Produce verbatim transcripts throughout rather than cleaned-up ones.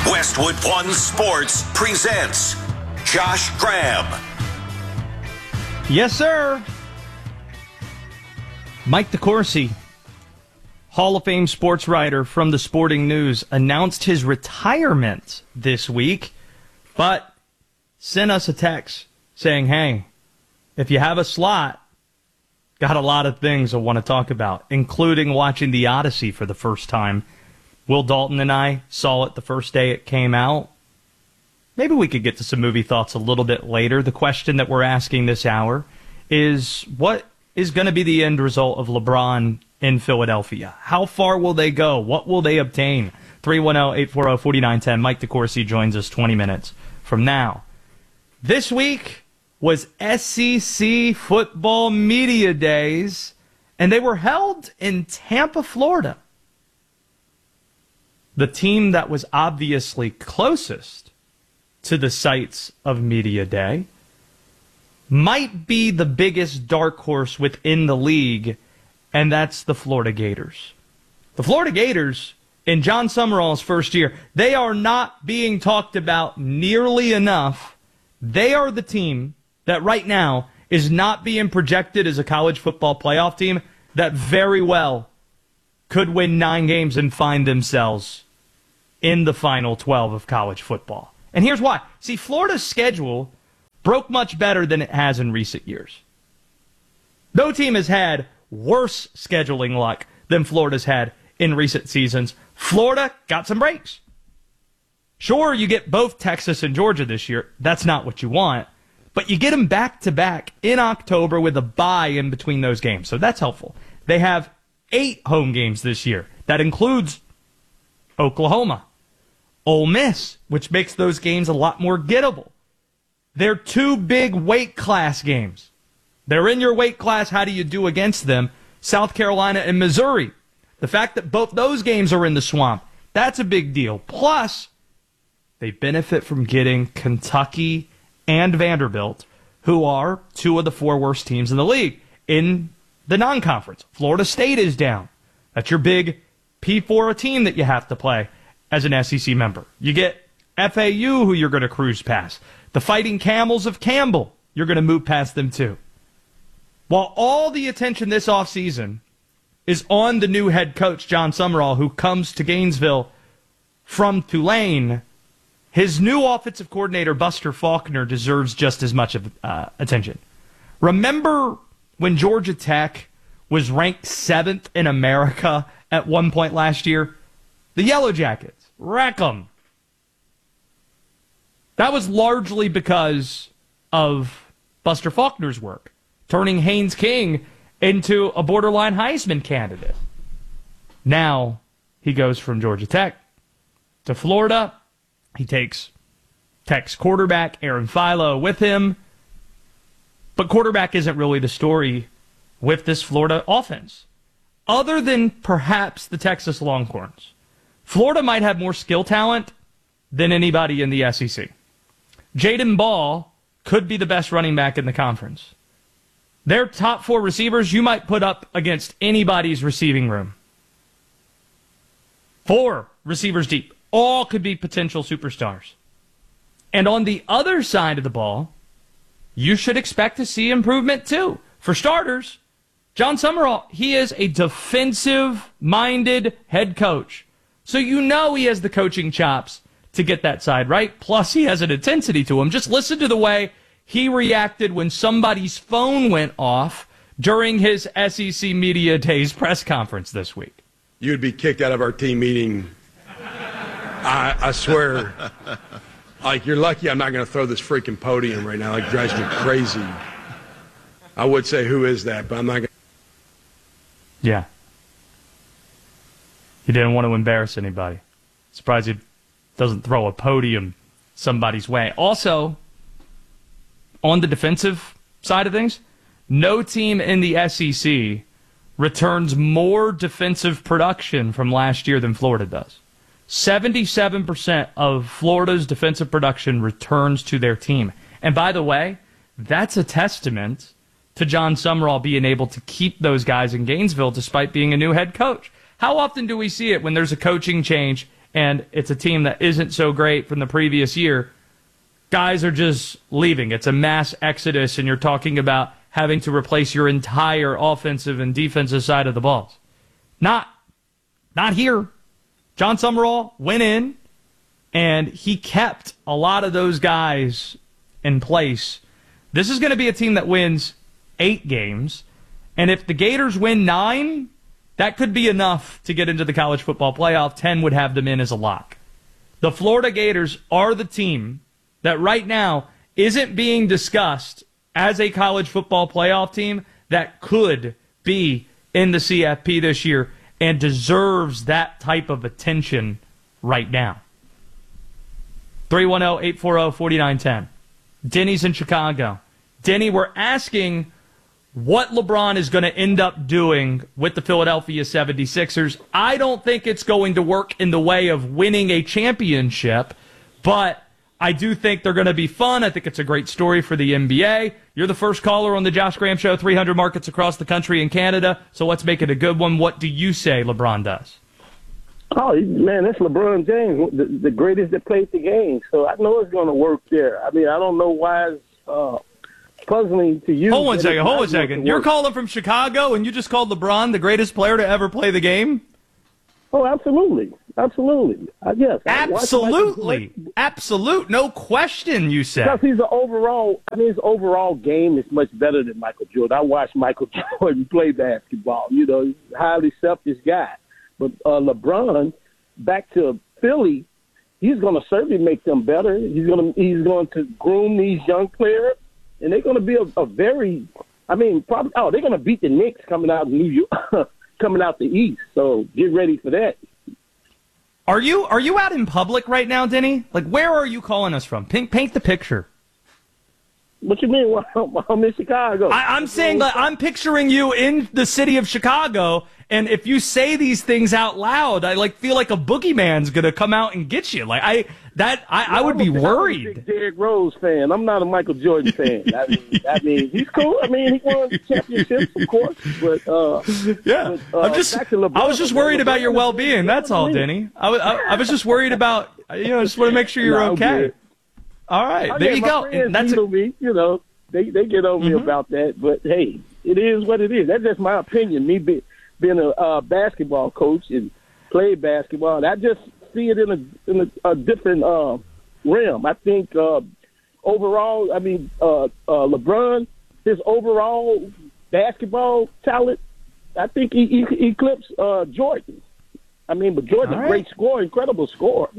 Westwood One Sports presents Josh Graham. Yes, sir. Mike DeCourcy, Hall of Fame sports writer from the Sporting News, announced his retirement this week, but sent us a text saying, hey, if you have a slot, got a lot of things I want to talk about, including watching The Odyssey for the first time. Will Dalton and I saw it the first day it came out. Maybe we could get to some movie thoughts a little bit later. The question that we're asking this hour is, what is going to be the end result of LeBron in Philadelphia? How far will they go? What will they obtain? three one zero, eight four zero, four nine one zero. Mike DeCourcy joins us twenty minutes from now. This week was S E C Football Media Days, and they were held in Tampa, Florida. The team that was obviously closest to the sites of Media Day might be the biggest dark horse within the league, and that's the Florida Gators. The Florida Gators, in John Summerall's first year, they are not being talked about nearly enough. They are the team that right now is not being projected as a college football playoff team that very well could win nine games and find themselves in the final twelve of college football. And here's why. See, Florida's schedule broke much better than it has in recent years. No team has had worse scheduling luck than Florida's had in recent seasons. Florida got some breaks. Sure, you get both Texas and Georgia this year. That's not what you want. But you get them back-to-back in October with a bye in between those games. So that's helpful. They have eight home games this year. That includes Oklahoma, Ole Miss, which makes those games a lot more gettable. They're two big weight class games. They're in your weight class. How do you do against them? South Carolina and Missouri. The fact that both those games are in the swamp, that's a big deal. Plus, they benefit from getting Kentucky and Vanderbilt, who are two of the four worst teams in the league in the non-conference. Florida State is down. That's your big P four team that you have to play as an S E C member. You get F A U, who you're going to cruise past. The Fighting Camels of Campbell, you're going to move past them too. While all the attention this offseason is on the new head coach, John Summerall, who comes to Gainesville from Tulane, his new offensive coordinator, Buster Faulkner, deserves just as much of uh, attention. Remember when Georgia Tech was ranked seventh in America at one point last year? The Yellow Jackets, wreck 'em. That was largely because of Buster Faulkner's work, turning Haynes King into a borderline Heisman candidate. Now he goes from Georgia Tech to Florida. He takes Tech's quarterback, Aaron Philo, with him. But quarterback isn't really the story with this Florida offense. Other than perhaps the Texas Longhorns, Florida might have more skill talent than anybody in the S E C. Jaden Ball could be the best running back in the conference. Their top four receivers you might put up against anybody's receiving room. Four receivers deep. All could be potential superstars. And on the other side of the ball, you should expect to see improvement too. For starters, John Summerall, he is a defensive-minded head coach. So you know he has the coaching chops to get that side right. Plus, he has an intensity to him. Just listen to the way he reacted when somebody's phone went off during his S E C Media Days press conference this week. You'd be kicked out of our team meeting. I, I swear. Like, you're lucky I'm not going to throw this freaking podium right now. Like, it drives me crazy. I would say, who is that? But I'm not going to. Yeah. He didn't want to embarrass anybody. Surprised he doesn't throw a podium somebody's way. Also, on the defensive side of things, no team in the S E C returns more defensive production from last year than Florida does. seventy-seven percent of Florida's defensive production returns to their team. And by the way, that's a testament to John Summerall being able to keep those guys in Gainesville despite being a new head coach. How often do we see it when there's a coaching change and it's a team that isn't so great from the previous year, guys are just leaving. It's a mass exodus, and you're talking about having to replace your entire offensive and defensive side of the balls. Not, not here. John Summerall went in, and he kept a lot of those guys in place. This is going to be a team that wins eight games, and if the Gators win nine, that could be enough to get into the college football playoff. ten would have them in as a lock. The Florida Gators are the team that right now isn't being discussed as a college football playoff team that could be in the C F P this year and deserves that type of attention right now. three one zero, eight four zero, four nine one zero. Denny's in Chicago. Denny, we're asking what LeBron is going to end up doing with the Philadelphia seventy-sixers. I don't think it's going to work in the way of winning a championship, but I do think they're going to be fun. I think it's a great story for the N B A. You're the first caller on the Josh Graham Show, three hundred markets across the country and Canada, so let's make it a good one. What do you say LeBron does? Oh, man, that's LeBron James, the, the greatest that played the game. So I know it's going to work there. I mean, I don't know why it's uh, puzzling to you. Hold one second, hold one second. You're calling from Chicago, and you just called LeBron the greatest player to ever play the game? Oh, absolutely. Absolutely. Uh, yes. Absolutely. Absolute. No question, you said. Because he's an overall, I mean, his overall game is much better than Michael Jordan. I watched Michael Jordan play basketball. You know, he's a highly selfish guy. But uh, LeBron, back to Philly, he's going to certainly make them better. He's going to he's going to groom these young players, and they're going to be a, a very, I mean, probably, oh, they're going to beat the Knicks coming out of New York, coming out the East. So get ready for that. Are you are you out in public right now, Denny? Like, where are you calling us from? Paint, paint the picture. What you mean? Well, I'm in Chicago. I, I'm saying that I'm picturing you in the city of Chicago, and if you say these things out loud, I like feel like a boogeyman's gonna come out and get you. Like I that I, I would be worried. I'm a big Derrick Rose fan. I'm not a Michael Jordan fan. I mean, I mean, he's cool. I mean, he won championships, of course. But uh, yeah, but, uh, I'm just. LeBron, I was just worried LeBron, about your well-being. That's all, Denny. I was. I, I was just worried about. You know, just want to make sure you're no, okay. Good. All right, oh, there yeah, you my go. Friends That's a, a, me, you know, they they get on me mm-hmm. about that. But hey, it is what it is. That's just my opinion. Me be, being a uh, basketball coach and played basketball, and I just see it in a in a, a different uh, realm. I think uh, overall, I mean, uh, uh, LeBron, his overall basketball talent, I think he, he, he eclipsed uh, Jordan. I mean, but Jordan's All a right. great scorer, incredible scorer.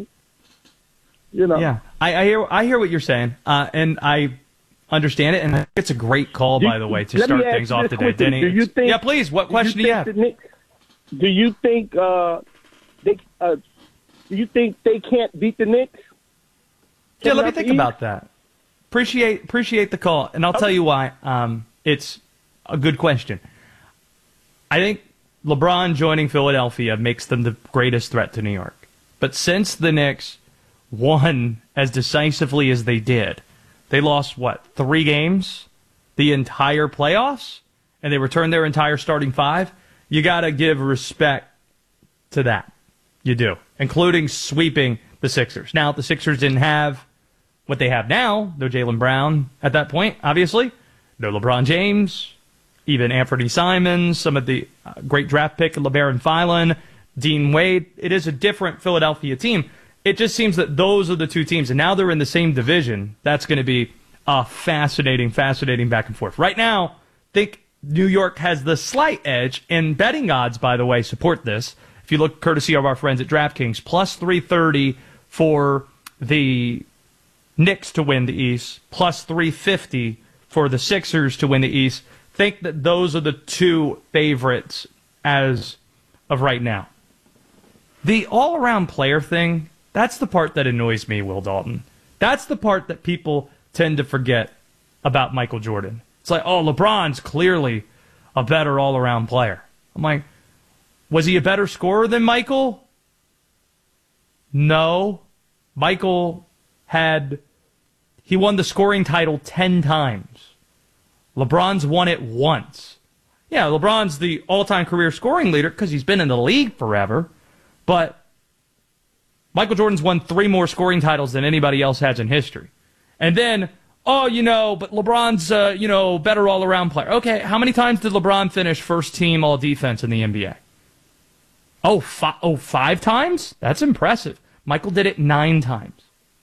You know. yeah, I, I hear. I hear what you're saying, uh, and I understand it. And I think it's a great call, by the way, to Let me start ask things you off this today, quickly. Denny. Do you think? Yeah, please. What question do you, think have? the Knicks, do you think? Uh, they uh, do you think they can't beat the Knicks? Yeah, let me out the think East? about that. Appreciate appreciate the call, and I'll tell you why. Um, it's a good question. I think LeBron joining Philadelphia makes them the greatest threat to New York. But since the Knicks won as decisively as they did, they lost, what, three games the entire playoffs? And they returned their entire starting five? You got to give respect to that. You do. Including sweeping the Sixers. Now, the Sixers didn't have what they have now. No Jaylen Brown at that point, obviously. No LeBron James. Even Anthony Simons. Some of the uh, great draft pick, LeBaron Phelan, Dean Wade. It is a different Philadelphia team. It just seems that those are the two teams. And now they're in the same division. That's going to be a fascinating, fascinating back and forth. Right now, I think New York has the slight edge. And betting odds, by the way, support this. If you look courtesy of our friends at DraftKings, plus three thirty for the Knicks to win the East, plus three fifty for the Sixers to win the East. Think that those are the two favorites as of right now. The all-around player thing, that's the part that annoys me, Will Dalton. That's the part that people tend to forget about Michael Jordan. It's like, oh, LeBron's clearly a better all-around player. I'm like, was he a better scorer than Michael? No. Michael had, he won the scoring title ten times. LeBron's won it once. Yeah, LeBron's the all-time career scoring leader because he's been in the league forever. But Michael Jordan's won three more scoring titles than anybody else has in history. And then, oh, you know, but LeBron's, uh, you know, better all-around player. Okay, how many times did LeBron finish first-team all-defense in the N B A? Oh, fi- oh, five times? That's impressive. Michael did it nine times.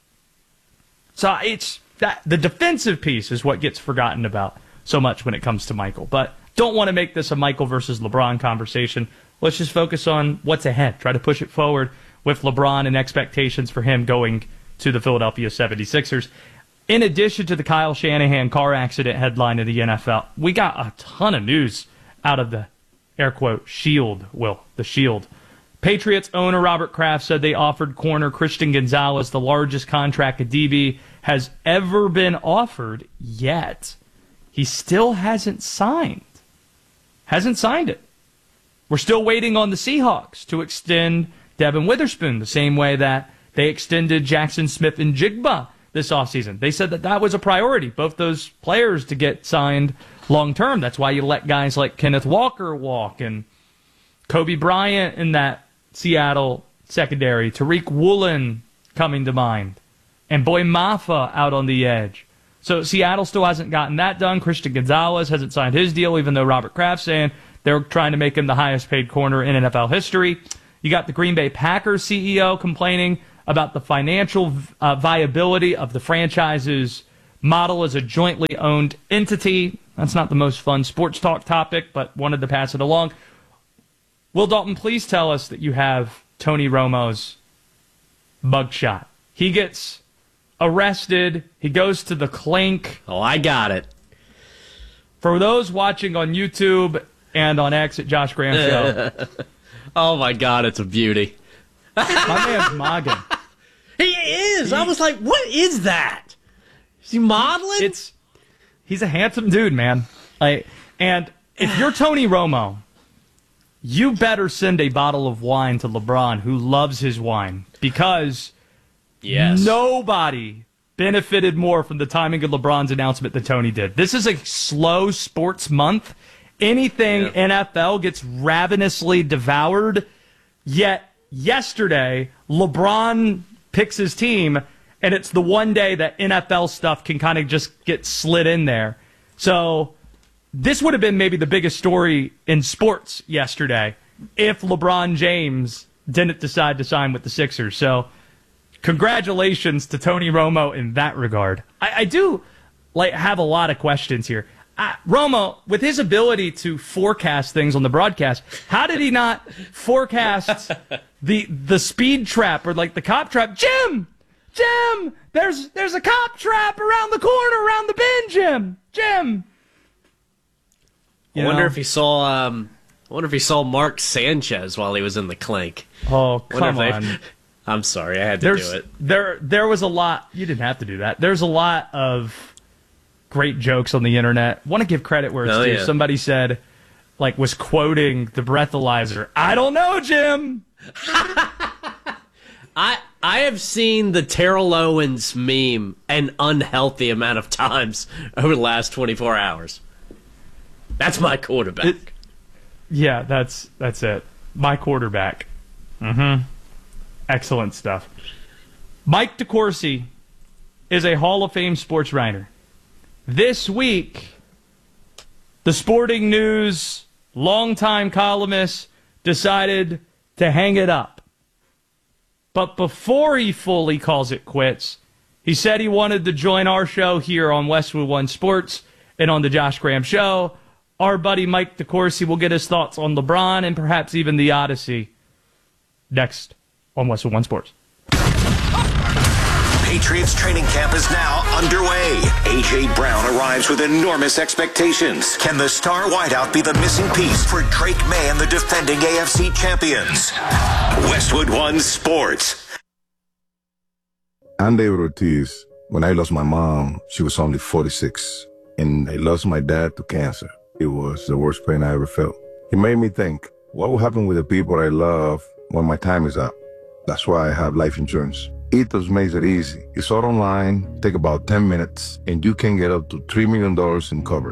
So it's that the defensive piece is what gets forgotten about so much when it comes to Michael. But don't want to make this a Michael versus LeBron conversation. Let's just focus on what's ahead. Try to push it forward with LeBron and expectations for him going to the Philadelphia seventy-sixers. In addition to the Kyle Shanahan car accident headline in the N F L, we got a ton of news out of the, air quote, shield, Will, the shield. Patriots owner Robert Kraft said they offered corner Christian Gonzalez the largest contract a D B has ever been offered, yet he still hasn't signed. Hasn't signed it. We're still waiting on the Seahawks to extend Devin Witherspoon the same way that they extended Jackson Smith and Jigba this offseason. They said that that was a priority, both those players to get signed long-term. That's why you let guys like Kenneth Walker walk and Kobe Bryant in that Seattle secondary, Tariq Woolen coming to mind, and Boy Mafa out on the edge. So Seattle still hasn't gotten that done. Christian Gonzalez hasn't signed his deal, even though Robert Kraft's saying they're trying to make him the highest-paid corner in N F L history. You got the Green Bay Packers C E O complaining about the financial uh, viability of the franchise's model as a jointly owned entity. That's not the most fun sports talk topic, but wanted to pass it along. Will Dalton, please tell us that you have Tony Romo's mugshot. He gets arrested. He goes to the clink. Oh, I got it. For those watching on YouTube and on X at Josh Graham Show. Oh, my God, it's a beauty. My man's mogging. He is. He, I was like, what is that? Is he modeling? It's he's a handsome dude, man. Like, and if you're Tony Romo, you better send a bottle of wine to LeBron, who loves his wine, because yes. nobody benefited more from the timing of LeBron's announcement than Tony did. This is a slow sports month. Anything yeah. N F L gets ravenously devoured, yet yesterday, LeBron picks his team, and it's the one day that N F L stuff can kind of just get slid in there. So this would have been maybe the biggest story in sports yesterday if LeBron James didn't decide to sign with the Sixers. So congratulations to Tony Romo in that regard. I, I do like have a lot of questions here. Uh, Romo, with his ability to forecast things on the broadcast, how did he not forecast the the speed trap or like the cop trap? Jim, Jim, there's there's a cop trap around the corner, around the bend, Jim, Jim. You I wonder know? if he saw. Um, I wonder if he saw Mark Sanchez while he was in the clink. Oh, come on! They, I'm sorry, I had to there's, do it. There, there was a lot. You didn't have to do that. There's a lot of great jokes on the internet. Want to give credit where it's oh, due. Yeah. Somebody said, like, was quoting the breathalyzer. I don't know, Jim. I I have seen the Terrell Owens meme an unhealthy amount of times over the last twenty-four hours. That's my quarterback. It, yeah, that's that's it. My quarterback. Mm-hmm. Excellent stuff. Mike DeCourcy is a Hall of Fame sports writer. This week, the Sporting News longtime columnist decided to hang it up. But before he fully calls it quits, he said he wanted to join our show here on Westwood One Sports and on the Josh Graham Show. Our buddy Mike DeCourcy will get his thoughts on LeBron and perhaps even the Odyssey next on Westwood One Sports. Patriots training camp is now underway. A J. Brown arrives with enormous expectations. Can the star wideout be the missing piece for Drake May and the defending A F C champions? Westwood One Sports. I'm David Ortiz. When I lost my mom, she was only forty-six. And I lost my dad to cancer. It was the worst pain I ever felt. It made me think, what will happen with the people I love when my time is up? That's why I have life insurance. Ethos makes it easy. It's all online, take about ten minutes, and you can get up to three million dollars in coverage.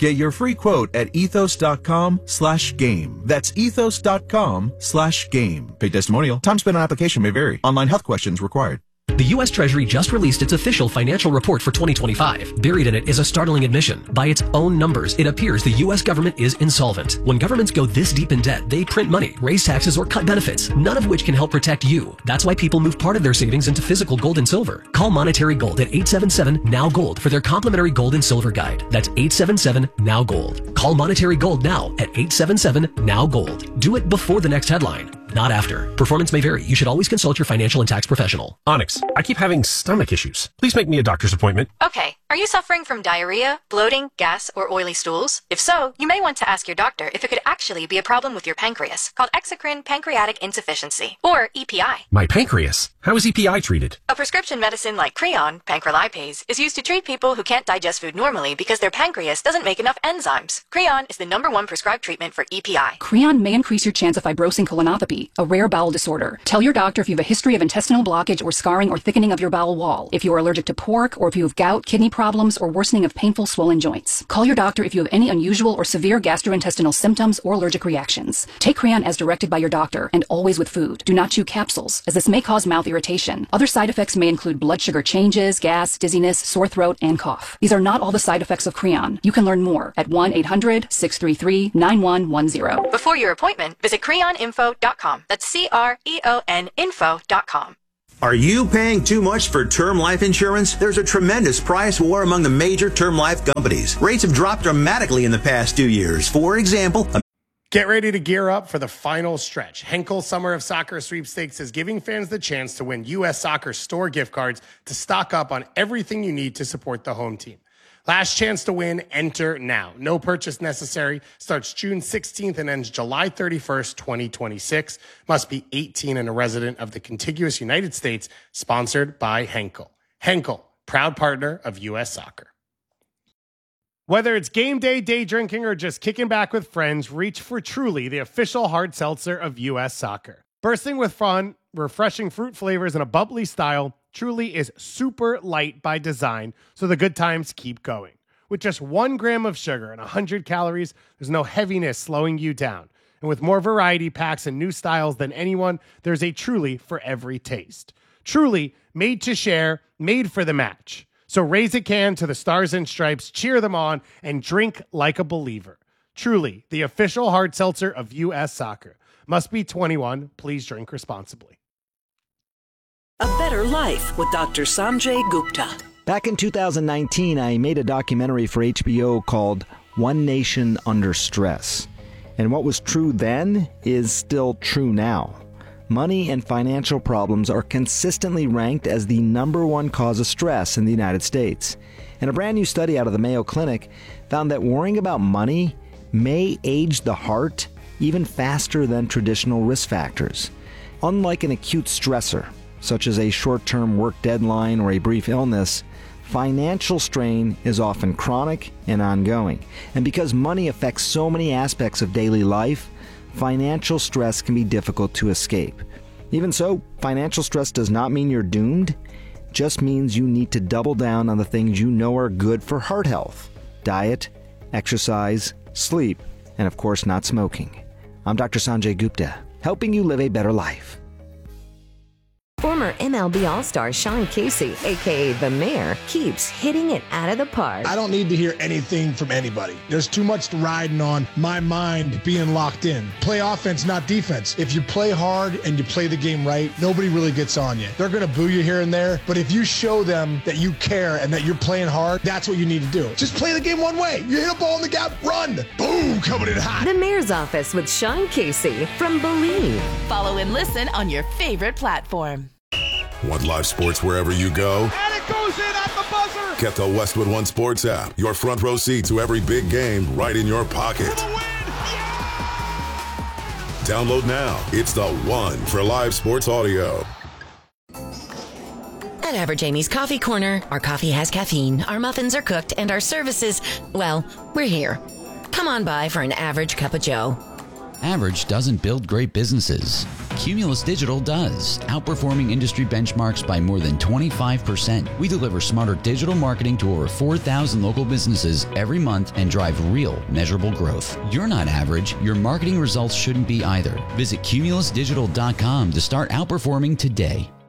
Get your free quote at ethos.com slash game. That's ethos.com slash game. Paid testimonial. Time spent on application may vary. Online health questions required. The U S Treasury just released its official financial report for twenty twenty-five. Buried in it is a startling admission. By its own numbers, it appears the U S government is insolvent. When governments go this deep in debt, they print money, raise taxes, or cut benefits, none of which can help protect you. That's why people move part of their savings into physical gold and silver. Call Monetary Gold at eight seven seven, N O W, GOLD for their complimentary gold and silver guide. That's eight seven seven, N O W, GOLD. Call Monetary Gold now at eight seven seven, N O W, GOLD. Do it before the next headline, not after. Performance may vary. You should always consult your financial and tax professional. Onyx, I keep having stomach issues. Please make me a doctor's appointment. Okay. Are you suffering from diarrhea, bloating, gas, or oily stools? If so, you may want to ask your doctor if it could actually be a problem with your pancreas, called exocrine pancreatic insufficiency, or E P I. My pancreas? How is E P I treated? A prescription medicine like Creon, pancrelipase, is used to treat people who can't digest food normally because their pancreas doesn't make enough enzymes. Creon is the number one prescribed treatment for E P I. Creon may increase your chance of fibrosing colonopathy, a rare bowel disorder. Tell your doctor if you have a history of intestinal blockage or scarring or thickening of your bowel wall, if you are allergic to pork, or if you have gout, kidney problems, or worsening of painful swollen joints. Call your doctor if you have any unusual or severe gastrointestinal symptoms or allergic reactions. Take Creon as directed by your doctor, and always with food. Do not chew capsules, as this may cause mouth irritation. Other side effects may include blood sugar changes, gas, dizziness, sore throat, and cough. These are not all the side effects of Creon. You can learn more at one eight hundred, six three three, nine one one zero. Before your appointment, visit creon info dot com. That's C R E O N info dot com. Are you paying too much for term life insurance? There's a tremendous price war among the major term life companies. Rates have dropped dramatically in the past two years. For example, get ready to gear up for the final stretch. Henkel Summer of Soccer Sweepstakes is giving fans the chance to win U S Soccer store gift cards to stock up on everything you need to support the home team. Last chance to win, enter now. No purchase necessary. Starts June sixteenth and ends July thirty-first, twenty twenty-six. Must be eighteen and a resident of the contiguous United States. Sponsored by Henkel. Henkel, proud partner of U S Soccer. Whether it's game day, day drinking, or just kicking back with friends, reach for Truly, the official hard seltzer of U S Soccer. Bursting with fun, refreshing fruit flavors, and a bubbly style, Truly is super light by design, so the good times keep going. With just one gram of sugar and one hundred calories, there's no heaviness slowing you down. And with more variety packs and new styles than anyone, there's a Truly for every taste. Truly, made to share, made for the match. So raise a can to the Stars and Stripes, cheer them on, and drink like a believer. Truly, the official hard seltzer of U S Soccer. Must be twenty-one. Please drink responsibly. A Better Life with Doctor Sanjay Gupta. Back in two thousand nineteen, I made a documentary for H B O called One Nation Under Stress. And what was true then is still true now. Money and financial problems are consistently ranked as the number one cause of stress in the United States. And a brand new study out of the Mayo Clinic found that worrying about money may age the heart even faster than traditional risk factors. Unlike an acute stressor, such as a short-term work deadline or a brief illness, financial strain is often chronic and ongoing. And because money affects so many aspects of daily life, financial stress can be difficult to escape. Even so, financial stress does not mean you're doomed. It just means you need to double down on the things you know are good for heart health: diet, exercise, sleep, and of course not smoking. I'm Doctor Sanjay Gupta, helping you live a better life. Former M L B All-Star Sean Casey, a k a. The Mayor, keeps hitting it out of the park. I don't need to hear anything from anybody. There's too much riding on my mind being locked in. Play offense, not defense. If you play hard and you play the game right, nobody really gets on you. They're going to boo you here and there, but if you show them that you care and that you're playing hard, that's what you need to do. Just play the game one way. You hit a ball in the gap, run. Boom, coming in hot. The Mayor's Office with Sean Casey from Believe. Follow and listen on your favorite platform. Want live sports wherever you go? And it goes in at the buzzer! Get the Westwood One Sports app. Your front row seat to every big game right in your pocket. For the win! Yeah! Download now. It's the one for live sports audio. At Average Amy's Coffee Corner, our coffee has caffeine, our muffins are cooked, and our services, well, we're here. Come on by for an average cup of joe. Average doesn't build great businesses. Cumulus Digital does, outperforming industry benchmarks by more than twenty-five percent. We deliver smarter digital marketing to over four thousand local businesses every month and drive real, measurable growth. You're not average. Your marketing results shouldn't be either. Visit cumulus digital dot com to start outperforming today.